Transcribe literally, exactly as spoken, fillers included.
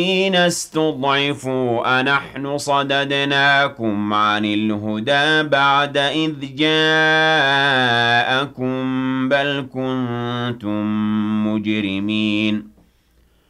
الَّذِينَ اسْتُضْعِفُوا أَنَحْنُ صَدَدْنَاكُمْ عَنِ الْهُدَىٰ بَعْدَ إِذْ جَاءَكُم ۖ بَلْ كُنتُم مُّجْرِمِينَ